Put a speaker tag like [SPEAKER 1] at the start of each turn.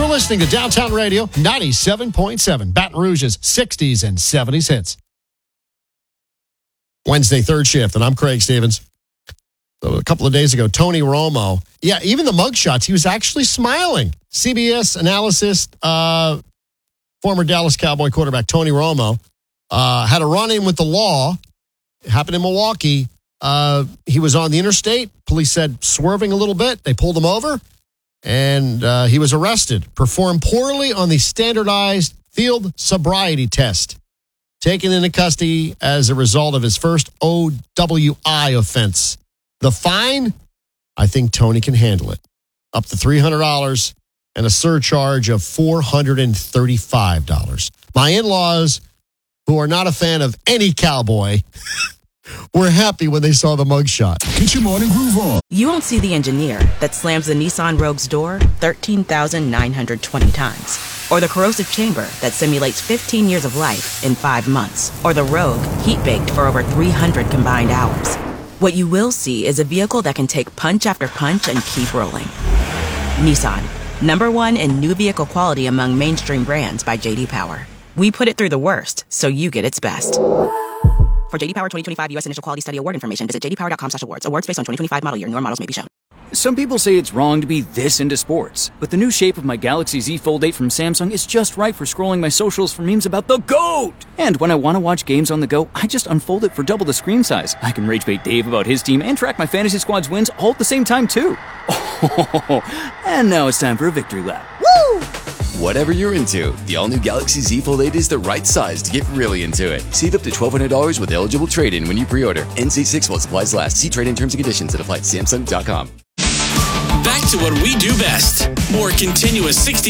[SPEAKER 1] for listening to Downtown Radio 97.7, Baton Rouge's 60s and 70s hits. Wednesday, third shift, and I'm Craig Stevens. So a couple of days ago, Tony Romo, even the mugshots, he was actually smiling. CBS analysis, former Dallas Cowboy quarterback Tony Romo had a run-in with the law. It happened in Milwaukee. He was on the interstate. Police said swerving a little bit. They pulled him over, and he was arrested. Performed poorly on the standardized field sobriety test. Taken into custody as a result of his first OWI offense. The fine? I think Tony can handle it. Up to $300 and a surcharge of $435. My in-laws, who are not a fan of any cowboy, were happy when they saw the mugshot.
[SPEAKER 2] Get your morning groove on.
[SPEAKER 3] You won't see the engineer that slams the Nissan Rogue's door 13,920 times. Or the corrosive chamber that simulates 15 years of life in 5 months. Or the Rogue heat-baked for over 300 combined hours. What you will see is a vehicle that can take punch after punch and keep rolling. Nissan, #1 in new vehicle quality among mainstream brands by J.D. Power. We put it through the worst, so you get its best. For J.D. Power 2025 U.S. Initial Quality Study Award information, visit jdpower.com/awards. Awards based on 2025 model year. Newer models may be shown.
[SPEAKER 4] Some people say it's wrong to be this into sports, but the new shape of my Galaxy Z Fold 8 from Samsung is just right for scrolling my socials for memes about the GOAT! And when I want to watch games on the go, I just unfold it for double the screen size. I can rage bait Dave about his team and track my fantasy squad's wins all at the same time, too. Oh, and now it's time for a victory lap. Woo!
[SPEAKER 5] Whatever you're into, the all-new Galaxy Z Fold 8 is the right size to get really into it. Save up to $1,200 with eligible trade-in when you pre-order. NC6 while supplies last. See trade-in terms and conditions at Samsung.com.
[SPEAKER 6] Back to what we do best. More continuous 60s